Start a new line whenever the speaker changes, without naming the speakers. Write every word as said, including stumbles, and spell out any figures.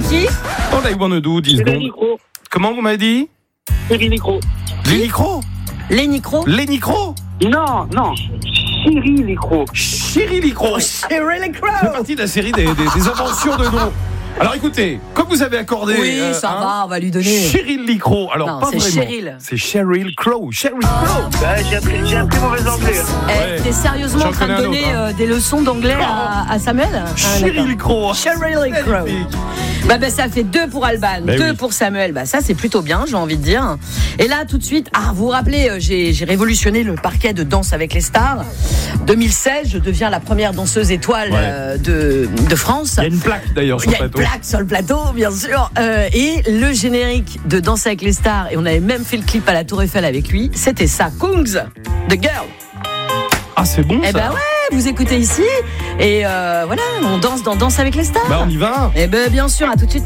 qui?
All I wanna do, dix secondes. Comment vous m'avez dit?
Cyril Nicro.
Les Nicro.
Les Nicro.
Les Nicro.
Non, non. Cyril Nicro.
Cyril Nicro.
Cyril Nicro.
C'est partie de la série des, des, des inventions de noms. Alors écoutez, comme vous avez accordé.
Oui,
euh,
ça
hein,
va, on va lui donner.
Cyril Licro. Alors,
Non,
pas
c'est
vraiment.
Cheryl.
C'est Sheryl Crow. Sheryl Crow.
Bah, j'ai appris, j'ai appris mauvais anglais.
Eh,
Ouais.
t'es sérieusement
J'en
en train de
connais un
donner
autre, hein.
euh, des leçons d'anglais à, à Samuel? Ah,
Sheryl Crow.
Cheryl Crow.
Magnifique.
Bah, bah ça fait deux pour Alban,
Ben
deux
oui.
pour Samuel. Bah ça c'est plutôt bien, j'ai envie de dire. Et là tout de suite, ah vous vous rappelez, euh, j'ai, j'ai révolutionné le parquet de Danse avec les stars. deux mille seize, je deviens la première danseuse étoile
Ouais.
euh, de de France.
Il y a une plaque d'ailleurs sur
Il y
le
a une
plateau.
plaque sur le plateau, bien sûr. Euh, et le générique de Danse avec les stars, et on avait même fait le clip à la Tour Eiffel avec lui, c'était ça, Kungs, The Girl.
Ah, c'est bon
Eh
ça.
ben ouais, vous écoutez ici, et euh, voilà, on danse dans Danse avec les stars.
Bah, on y va.
Eh ben bien sûr, à tout de suite.